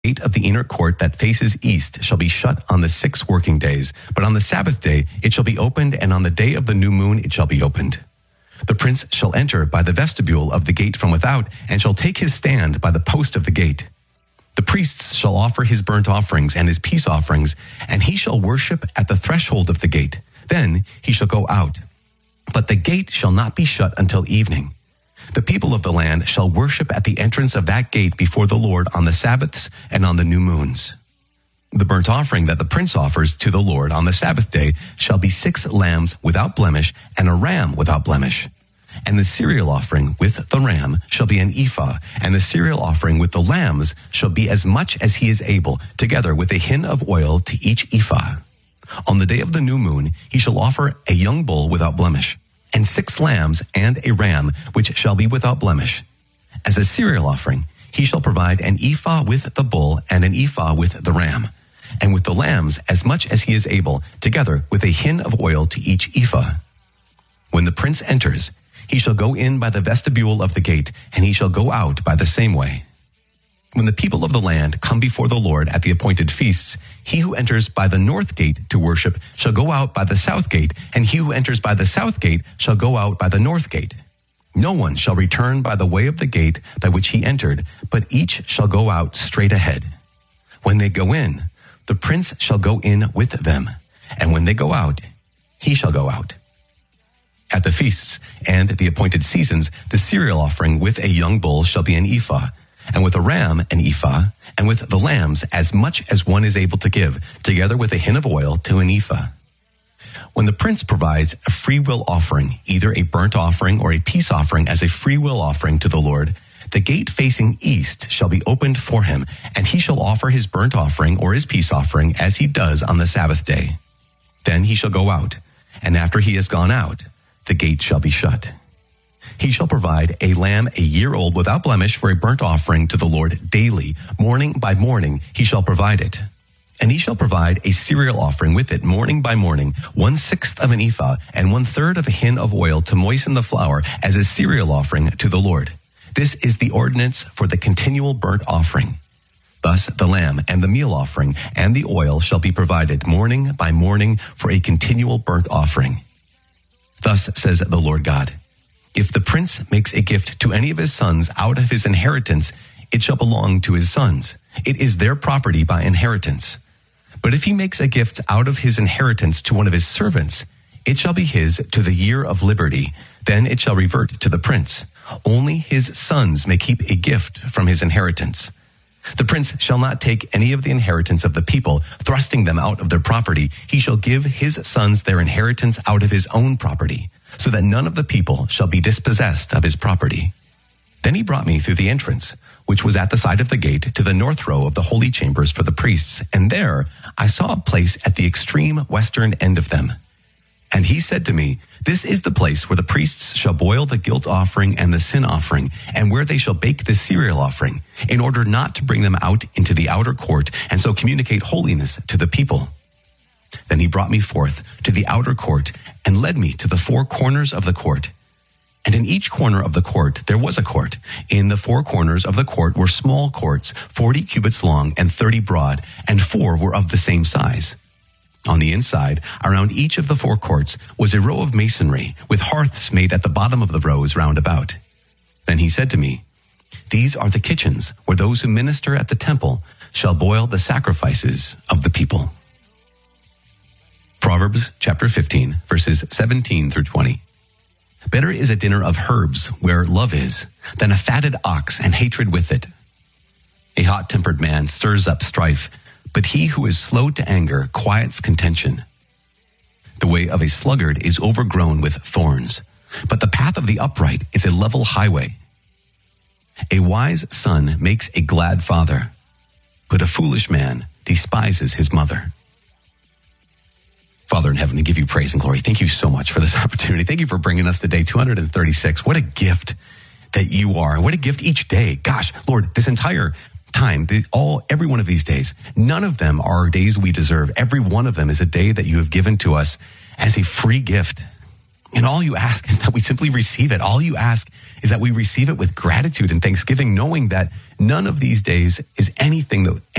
gate of the inner court that faces east shall be shut on the 6 working days, but on the Sabbath day it shall be opened, and on the day of the new moon it shall be opened. The prince shall enter by the vestibule of the gate from without, and shall take his stand by the post of the gate. The priests shall offer his burnt offerings and his peace offerings, and he shall worship at the threshold of the gate. Then he shall go out. But the gate shall not be shut until evening. The people of the land shall worship at the entrance of that gate before the Lord on the Sabbaths and on the new moons. The burnt offering that the prince offers to the Lord on the Sabbath day shall be 6 lambs without blemish and a ram without blemish. And the cereal offering with the ram shall be an ephah, and the cereal offering with the lambs shall be as much as he is able, together with a hin of oil to each ephah. On the day of the new moon he shall offer a young bull without blemish, and 6 lambs and a ram which shall be without blemish. As a cereal offering he shall provide an ephah with the bull and an ephah with the ram, and with the lambs as much as he is able, together with a hin of oil to each ephah. When the prince enters, he shall go in by the vestibule of the gate, and he shall go out by the same way. When the people of the land come before the Lord at the appointed feasts, he who enters by the north gate to worship shall go out by the south gate, and he who enters by the south gate shall go out by the north gate. No one shall return by the way of the gate by which he entered, but each shall go out straight ahead. When they go in, the prince shall go in with them, and when they go out, he shall go out. At the feasts and the appointed seasons, the cereal offering with a young bull shall be an ephah, and with a ram an ephah, and with the lambs as much as one is able to give, together with a hin of oil to an ephah. When the prince provides a free will offering, either a burnt offering or a peace offering as a free will offering to the Lord, the gate facing east shall be opened for him, and he shall offer his burnt offering or his peace offering as he does on the Sabbath day. Then he shall go out, and after he has gone out, the gate shall be shut. He shall provide a lamb a year old without blemish for a burnt offering to the Lord daily. Morning by morning he shall provide it. And he shall provide a cereal offering with it morning by morning, 1/6 of an ephah and 1/3 of a hin of oil to moisten the flour as a cereal offering to the Lord. This is the ordinance for the continual burnt offering. Thus the lamb and the meal offering and the oil shall be provided morning by morning for a continual burnt offering. Thus says the Lord God, if the prince makes a gift to any of his sons out of his inheritance, it shall belong to his sons. It is their property by inheritance. But if he makes a gift out of his inheritance to one of his servants, it shall be his to the year of liberty. Then it shall revert to the prince. Only his sons may keep a gift from his inheritance. The prince shall not take any of the inheritance of the people, thrusting them out of their property. He shall give his sons their inheritance out of his own property, so that none of the people shall be dispossessed of his property. Then he brought me through the entrance, which was at the side of the gate, to the north row of the holy chambers for the priests. And there I saw a place at the extreme western end of them. And he said to me, this is the place where the priests shall boil the guilt offering and the sin offering, and where they shall bake the cereal offering, in order not to bring them out into the outer court, and so communicate holiness to the people. Then he brought me forth to the outer court, and led me to the 4 corners of the court. And in each corner of the court there was a court. In the 4 corners of the court were small courts, 40 cubits long and 30 broad, and 4 were of the same size. On the inside, around each of the 4 courts, was a row of masonry, with hearths made at the bottom of the rows round about. Then he said to me, these are the kitchens where those who minister at the temple shall boil the sacrifices of the people. Proverbs chapter 15, verses 17 through 20. Better is a dinner of herbs where love is, than a fatted ox and hatred with it. A hot-tempered man stirs up strife, but he who is slow to anger quiets contention. The way of a sluggard is overgrown with thorns, but the path of the upright is a level highway. A wise son makes a glad father, but a foolish man despises his mother. Father in heaven, we give you praise and glory. Thank you so much for this opportunity. Thank you for bringing us to day 236. What a gift that you are. What a gift each day. Gosh, Lord, this entire time, every one of these days, none of them are days we deserve. Every one of them is a day that you have given to us as a free gift. And all you ask is that we simply receive it. All you ask is that we receive it with gratitude and thanksgiving, knowing that none of these days is anything that